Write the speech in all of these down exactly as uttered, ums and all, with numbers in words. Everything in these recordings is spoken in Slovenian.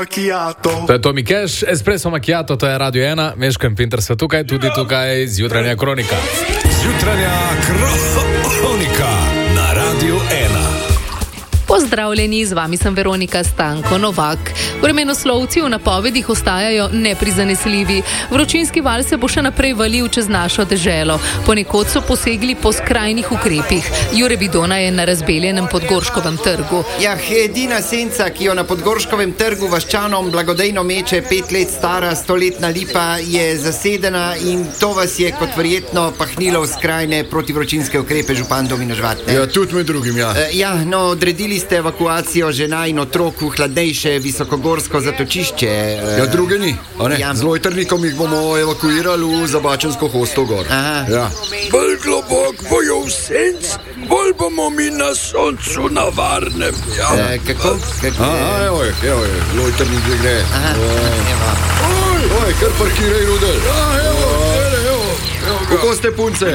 Macchiato. To je Tomi Cash, Espresso Macchiato, to je Radio ena, Meško in Pinter sva tukaj, tudi tukaj Zjutranja kronika. Zjutranja kronika na Radio ena. Pozdravljeni, z vami sem Veronika Stanko Novak. Vremenoslovci v napovedih ostajajo neprizanesljivi. Vročinski val se bo še naprej valil čez našo deželo. Ponekod so posegli po skrajnih ukrepih. Jure Bidona je na razbeljenem Podgorškovem trgu. Ja, edina senca, ki jo na Podgorškovem trgu vaščanom blagodejno meče pet let stara stoletna lipa, je zasedena in to vas je kot verjetno pahnilo v skrajne protivročinske ukrepe, župan Domino Žvat. Ja, tudi med drugim, ja. E, ja, no, odredili ste evakuacijo žena in otrok v hladnejše visokogorsko zatočišče. Ja, druge ni, a ne? Ja. Z lojtrnikom jih bomo evakuirali v Zabačensko hosto gor. Aha. Ja. Bolj globok bojo v senc, bolj bomo mi na soncu na varnem. Ja. E, kako? kako? Aha, evo je, evo je, lojtrnik že gre. Aha, evo. Oj, oj, kar parkiraj, Rudel. Ja, evo, evo, evo. Kako ste, punce?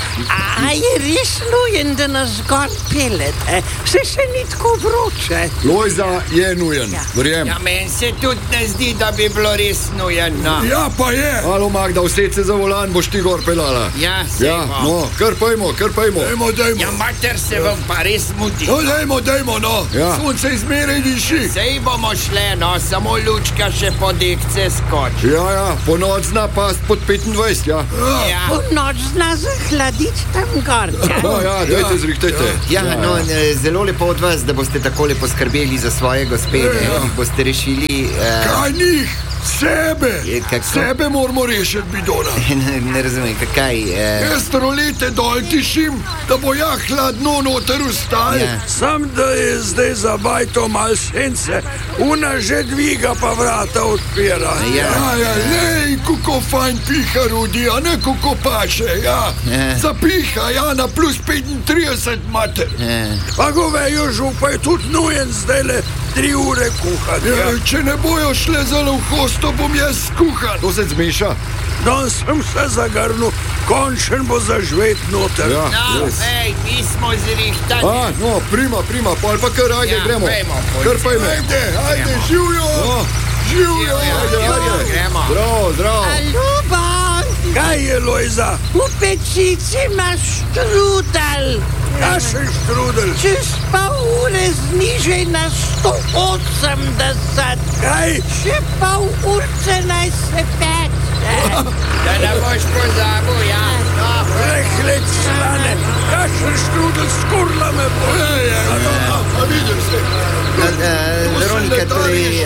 A je res nujen, da nas gor pelete? Se še ni tako vroče. Lojza je nujen, verjem. Ja, meni se tudi ne zdi, da bi bilo res nujeno. Ja, pa je. Alo, Magda, used se za volan, boš ti gor pelala. Ja, se Ja, bo. no, kar pojmo, kar pojmo. Dajmo, dajmo. Ja, mater se vam pa res mudi. No, dajmo, dajmo, no. Ja. Sonce izmeraj diši. Sej bomo šle, no, samo lučka še po dekce skoči. Ja, ja, po noč zna past pod petindvajset, ja. Ja. Po noč zna zahladiti tam gor. No, ja, dajte, zrihtejte. Ja, no, e, zelo lepo od vas, da boste takole poskrbeli za svoje gospede, Ja. ki boste rešili. Uh, Kaj njih? Sebe. Je, kako? Sebe moramo rešiti, Bidona. ne, ne razumem, kaj. Uh, Jaz rolete dol tišim, da bo ja hladno noter ustal. Ja. Sam, da je zdaj za bajto mal sence, una že dviga pa vrata odpira. Ja. ja, ja lej, kako fajn piha, Rudi, a ne kako paše, ja. Ja. Zapiha, ja, na plus petintrideset mater. Ja. Pa govejo župa je tudi nujen zdaj le tri ure kuhati. Ja, če ne bojo šle zelo v hosto, bom jaz skuhan. To se zmeša. Danes sem se zagrnil, končen bo zažvet noter. Ja, No, res. ej, mi smo zrihtani. A, no, prima, prima, pol pa kar, ajde, Ja, gremo. pojmo, pojmo. Kar pa ime. Ajde, ajde, Ja. živijo, No, živijo. ajde, ajde. Gremo. Zdravo, zdravo. Ljubav, Kaj je, Lojza? v pečici imaš štrudel. Kašen štrudel? Čez pol ure znižaj na sto osemdeset. Kaj? Še pol urce naj se peče. Da ne boš pozabil, ja. No, Rehlec slane, kašen štrudel skurla me bo. A vidim se. Uh, uh, Veronika, torej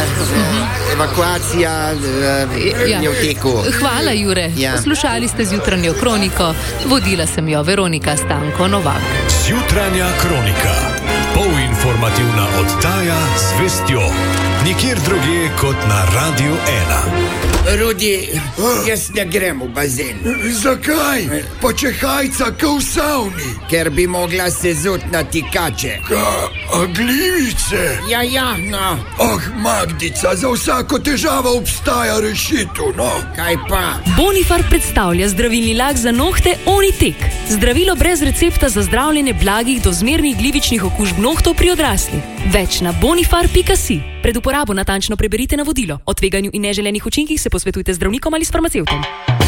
uh, evakuacija uh, Ja. je v teku. Hvala, Jure. Ja. Poslušali ste Zjutranjo kroniko. Vodila sem jo Veronika Stanko Novak. Zjutranja kronika. Polinformativna oddaja z vestjo. Nikjer drugje kot na Radio ena. Rudi, jaz ne grem v bazen, Zakaj? Pa če hajca ka v savni. ker bi mogla se zut na tikače. Ka, a glivice? Ja, ja, no, Ah, Magdica, za vsako težavo obstaja rešitev, no. kaj pa? Bonifar predstavlja zdravilni lak za nohte Onitek. Zdravilo brez recepta za zdravljenje blagih do zmernih glivičnih okužb nohtov pri odraslih. Več na bonifar pika si. Pred uporabo natančno preberite navodilo. O tveganju in neželenih učinkih se posvetujte z zdravnikom ali s farmacevtom.